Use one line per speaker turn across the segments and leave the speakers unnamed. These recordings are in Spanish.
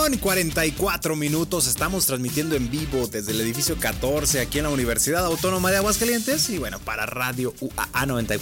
8:44. Estamos transmitiendo en vivo desde el edificio 14 aquí en la Universidad Autónoma de Aguascalientes y bueno, para Radio UAA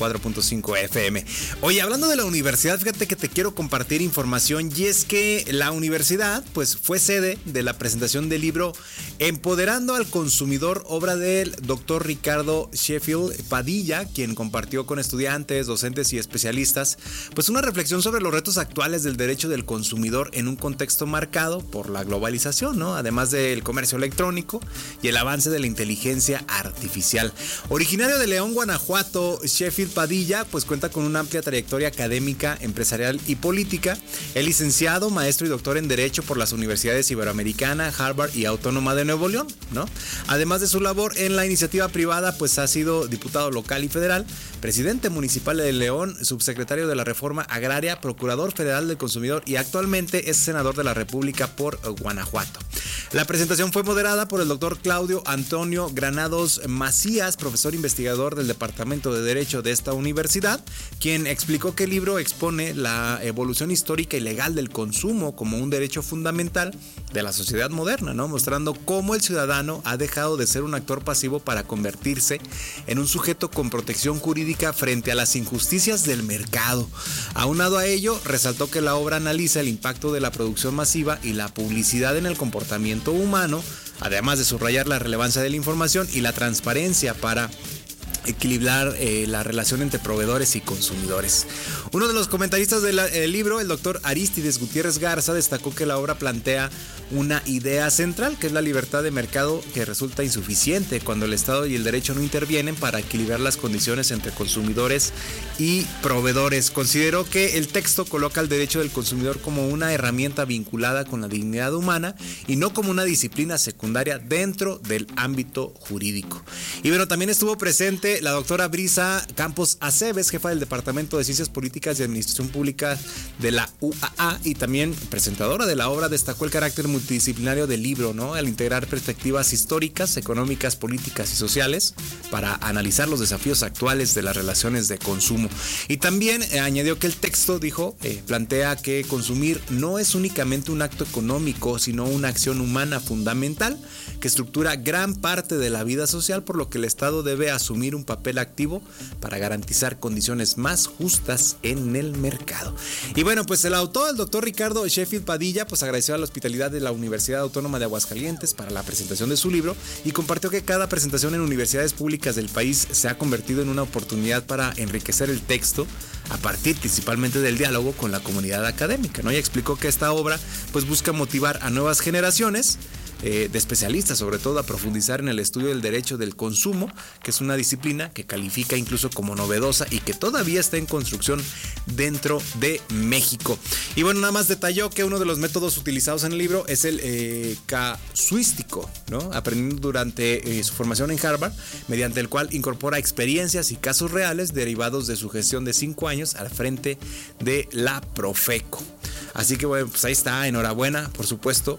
94.5 FM. Oye, hablando de la universidad, fíjate que te quiero compartir información y es que la universidad pues fue sede de la presentación del libro Empoderando al Consumidor, obra del doctor Ricardo Sheffield Padilla, quien compartió con estudiantes, docentes y especialistas pues una reflexión sobre los retos actuales del derecho del consumidor en un contexto marcado por la globalización, ¿no? Además del comercio electrónico y el avance de la inteligencia artificial. Originario de León, Guanajuato, Sheffield Padilla pues cuenta con una amplia trayectoria académica, empresarial y política. Es licenciado, maestro y doctor en Derecho por las universidades Iberoamericana, Harvard y Autónoma de Nuevo León, ¿no? Además de su labor en la iniciativa privada, pues ha sido diputado local y federal, presidente municipal de León, subsecretario de la Reforma Agraria, procurador federal del consumidor y actualmente es senador de la República por Guanajuato. La presentación fue moderada por el doctor Claudio Antonio Granados Macías, profesor investigador del Departamento de Derecho de esta universidad, quien explicó que el libro expone la evolución histórica y legal del consumo como un derecho fundamental de la sociedad moderna, ¿no? Mostrando cómo el ciudadano ha dejado de ser un actor pasivo para convertirse en un sujeto con protección jurídica frente a las injusticias del mercado. Aunado a ello, resaltó que la obra analiza el impacto de la producción masiva y la publicidad en el comportamiento humano, además de subrayar la relevancia de la información y la transparencia para equilibrar la relación entre proveedores y consumidores. Uno de los comentaristas del libro, el doctor Arístides Gutiérrez Garza, destacó que la obra plantea una idea central, que es la libertad de mercado, que resulta insuficiente cuando el Estado y el derecho no intervienen para equilibrar las condiciones entre consumidores y proveedores. Consideró que el texto coloca el derecho del consumidor como una herramienta vinculada con la dignidad humana y no como una disciplina secundaria dentro del ámbito jurídico. Y bueno, también estuvo presente la doctora Brisa Campos Aceves, jefa del Departamento de Ciencias Políticas y Administración Pública de la UAA y también presentadora de la obra. Destacó el carácter multidisciplinario del libro, ¿no? Al integrar perspectivas históricas, económicas, políticas y sociales para analizar los desafíos actuales de las relaciones de consumo. Y también añadió que el texto, dijo, plantea que consumir no es únicamente un acto económico, sino una acción humana fundamental que estructura gran parte de la vida social, por lo que el Estado debe asumir un papel activo para garantizar condiciones más justas en el mercado. Y bueno, pues el autor, el doctor Ricardo Sheffield Padilla, pues agradeció a la hospitalidad de la Universidad Autónoma de Aguascalientes para la presentación de su libro y compartió que cada presentación en universidades públicas del país se ha convertido en una oportunidad para enriquecer el texto a partir principalmente del diálogo con la comunidad académica, ¿no? Y explicó que esta obra pues busca motivar a nuevas generaciones de especialistas, sobre todo a profundizar en el estudio del derecho del consumo, que es una disciplina que califica incluso como novedosa y que todavía está en construcción dentro de México. Y bueno, nada más detalló que uno de los métodos utilizados en el libro es el casuístico, ¿no? Aprendiendo durante su formación en Harvard, mediante el cual incorpora experiencias y casos reales derivados de su gestión de 5 años al frente de la Profeco. Así que bueno, pues ahí está, enhorabuena, por supuesto,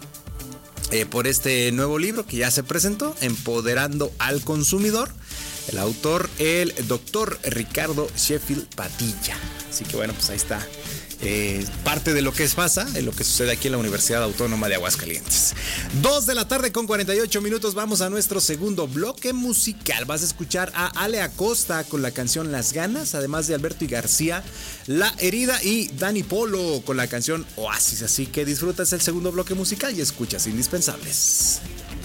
por este nuevo libro que ya se presentó, Empoderando al Consumidor. El autor, el doctor Ricardo Sheffield Padilla. Así que bueno, pues ahí está parte de lo que pasa, de lo que sucede aquí en la Universidad Autónoma de Aguascalientes. 2:48 p.m. Vamos a nuestro segundo bloque musical. Vas a escuchar a Ale Acosta con la canción Las Ganas, además de Alberto y García, La Herida, y Dani Polo con la canción Oasis. Así que disfrutas el segundo bloque musical y escuchas Indispensables.